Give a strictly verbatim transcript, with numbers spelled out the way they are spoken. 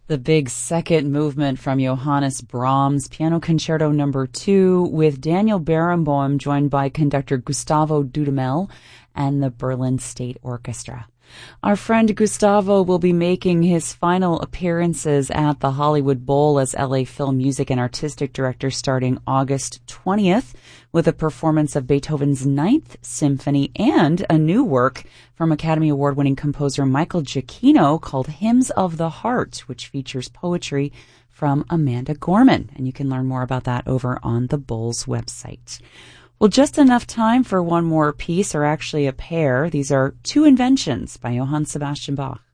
the big second movement from Johannes Brahms, Piano Concerto Number Two, with Daniel Barenboim joined by conductor Gustavo Dudamel and the Berlin State Orchestra. Our friend Gustavo will be making his final appearances at the Hollywood Bowl as L A Film Music and Artistic Director starting August twentieth with a performance of Beethoven's Ninth Symphony and a new work from Academy Award-winning composer Michael Giacchino called Hymns of the Heart, which features poetry from Amanda Gorman. And you can learn more about that over on the Bowl's website. Well, just enough time for one more piece, or actually a pair. These are Two Inventions by Johann Sebastian Bach.